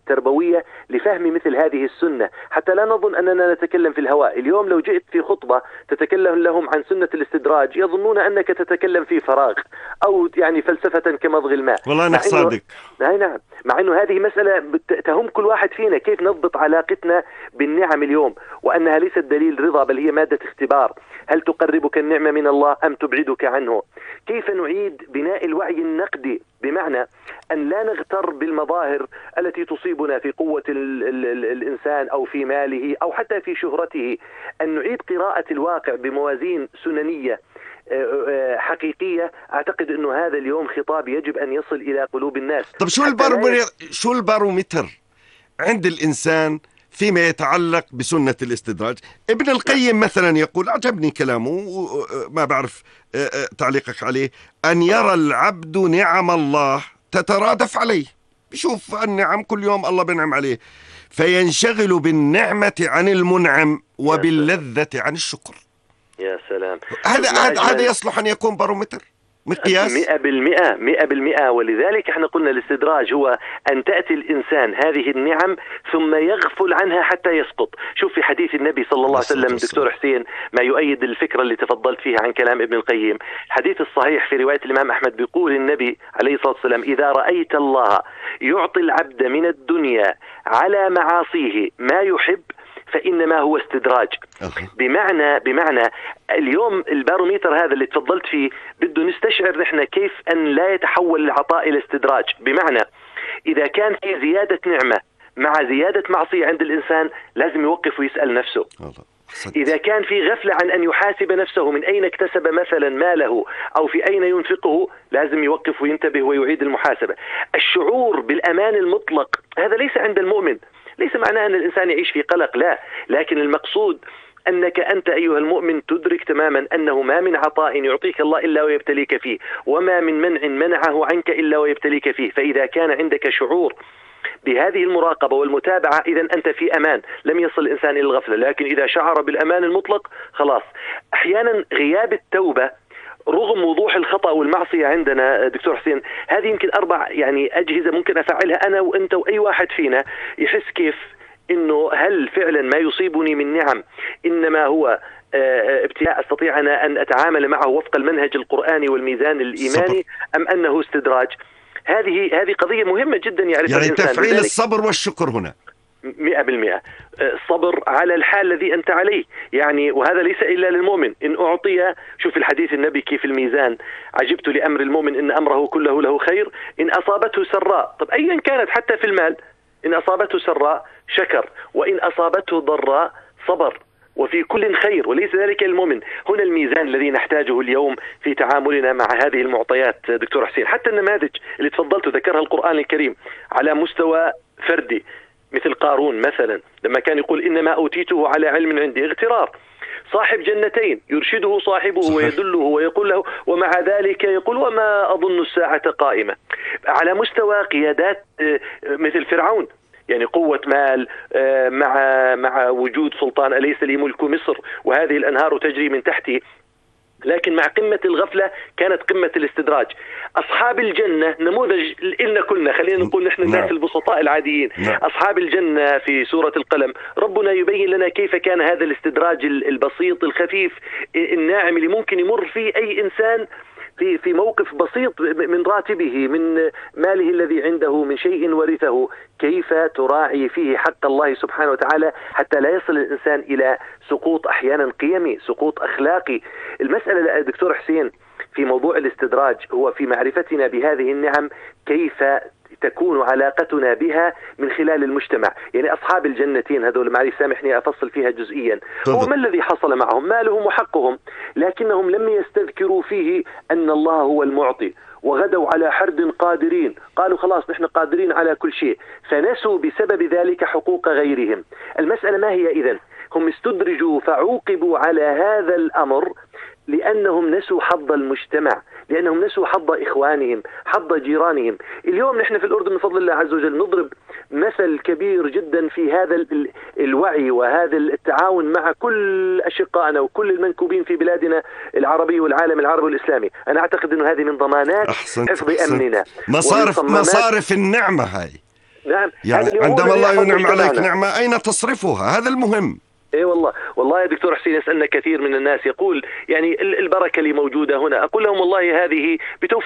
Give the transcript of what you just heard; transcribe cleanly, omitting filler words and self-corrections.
التربوية لفهم مثل هذه السنة، حتى لا نظن أننا نتكلم في الهواء. اليوم لو جئت في خطبة تتكلم لهم عن سنة الاستدراج يظنون أنك تتكلم في فراغ أو يعني فلسفة كمضغ الماء. والله أنك صادق. نعم، مع أنه هذه مسألة تهم كل واحد فينا، كيف نضبط علاقتنا بالنعم اليوم، وأنها ليست دليل رضا بل هي مادة اختبار. هل تقربك النعمة من الله أم تبعدك عنه؟ كيف نعيد بناء الوعي النقدي، بمعنى أن لا نغتر بالمظاهر التي تصيبنا في قوة الإنسان أو في ماله أو حتى في شهرته، أن نعيد قراءة الواقع بموازين سننية حقيقية. أعتقد أنه هذا اليوم خطاب يجب أن يصل إلى قلوب الناس. طب شو البارومتر عند الإنسان فيما يتعلق بسنة الاستدراج؟ ابن القيم مثلا يقول، عجبني كلامه، ما بعرف تعليقك عليه، أن يرى العبد نعم الله تترادف عليه، بشوف النعم كل يوم الله بنعم عليه، فينشغل بالنعمة عن المنعم وباللذة عن الشكر. يا سلام، هذا يصلح أن يكون بارومتر مقياس 100%. ولذلك احنا قلنا الاستدراج هو أن تأتي الإنسان هذه النعم ثم يغفل عنها حتى يسقط. شوف في حديث النبي صلى الله عليه وسلم دكتور حسين ما يؤيد الفكرة اللي تفضلت فيها عن كلام ابن القيم. الحديث الصحيح في رواية الإمام أحمد بيقول النبي عليه الصلاة والسلام: إذا رأيت الله يعطي العبد من الدنيا على معاصيه ما يحب فإنما هو استدراج. بمعنى اليوم الباروميتر هذا اللي تفضلت فيه بده نستشعر نحن كيف أن لا يتحول العطاء إلى استدراج. بمعنى إذا كان في زيادة نعمة مع زيادة معصية عند الإنسان لازم يوقف ويسأل نفسه. إذا كان في غفلة عن أن يحاسب نفسه من أين اكتسب مثلا ماله أو في أين ينفقه لازم يوقف وينتبه ويعيد المحاسبة. الشعور بالأمان المطلق هذا ليس عند المؤمن، ليس معناه أن الإنسان يعيش في قلق، لا، لكن المقصود أنك أنت أيها المؤمن تدرك تماما أنه ما من عطاء يعطيك الله إلا ويبتليك فيه، وما من منع منعه عنك إلا ويبتليك فيه. فإذا كان عندك شعور بهذه المراقبة والمتابعة إذا أنت في أمان، لم يصل الإنسان إلى الغفلة. لكن إذا شعر بالأمان المطلق خلاص. أحيانا غياب التوبة رغم وضوح الخطأ والمعصية عندنا دكتور حسين، هذه يمكن 4 يعني أجهزة ممكن أفعلها أنا وأنت وأي واحد فينا يحس كيف إنه هل فعلا ما يصيبني من نعم إنما هو ابتلاء أستطيع أنا أن أتعامل معه وفق المنهج القرآني والميزان الإيماني أم أنه استدراج. هذه قضية مهمة جدا يعرفها يعني الإنسان. تفعيل الصبر والشكر هنا 100%. الصبر على الحال الذي أنت عليه يعني، وهذا ليس إلا للمؤمن. إن أعطي، شوف الحديث النبي كيف الميزان: عجبت لأمر المؤمن إن أمره كله له خير إن أصابته سراء. طب أيا كانت حتى في المال، إن أصابته سراء شكر وإن أصابته ضراء صبر، وفي كل خير. وليس ذلك المؤمن. هنا الميزان الذي نحتاجه اليوم في تعاملنا مع هذه المعطيات دكتور حسين. حتى النماذج اللي تفضلت ذكرها القرآن الكريم على مستوى فردي مثل قارون مثلا لما كان يقول إنما أوتيته على علم عندي، اغترار. صاحب جنتين يرشده صاحبه ويدله ويقول له ومع ذلك يقول وما أظن الساعة قائمة. على مستوى قيادات مثل فرعون، يعني قوة مال مع وجود سلطان، أليس لي ملك مصر وهذه الأنهار تجري من تحتي، لكن مع قمة الغفلة كانت قمة الاستدراج. أصحاب الجنة نموذج لنا كلنا، خلينا نقول نحن الناس البسطاء العاديين. أصحاب الجنة في سورة القلم ربنا يبين لنا كيف كان هذا الاستدراج البسيط الخفيف الناعم اللي ممكن يمر فيه أي إنسان في موقف بسيط من راتبه، من ماله الذي عنده، من شيء ورثه، كيف تراعي فيه حق الله سبحانه وتعالى حتى لا يصل الإنسان إلى سقوط أحيانا قيمي، سقوط أخلاقي. المسألة دكتور حسين في موضوع الاستدراج هو في معرفتنا بهذه النعم كيف تكون علاقتنا بها من خلال المجتمع. يعني أصحاب الجنتين هذول، معلش سامحني أفصل فيها جزئيا، هو ما الذي حصل معهم؟ مالهم وحقهم، لكنهم لم يستذكروا فيه أن الله هو المعطي، وغدوا على حرد قادرين، قالوا خلاص نحن قادرين على كل شيء، فنسوا بسبب ذلك حقوق غيرهم. المسألة ما هي إذن؟ هم استدرجوا فعوقبوا على هذا الأمر لأنهم نسوا حظ المجتمع، لأنهم نسوا حظ إخوانهم، حظ جيرانهم. اليوم نحن في الأردن بفضل الله عز وجل نضرب مثل كبير جدا في هذا الوعي وهذا التعاون مع كل أشقائنا وكل المنكوبين في بلادنا العربية والعالم العربي والإسلامي. أنا أعتقد أنه هذه من ضمانات حفظ أمننا، مصارف النعمة هاي. نعم. يعني عندما الله ينعم عليك نعمة أين تصرفها؟ هذا المهم. اي والله يا دكتور حسين، يسألنا كثير من الناس يقول يعني البركة اللي موجودة هنا، أقول لهم والله هذه بتوفيق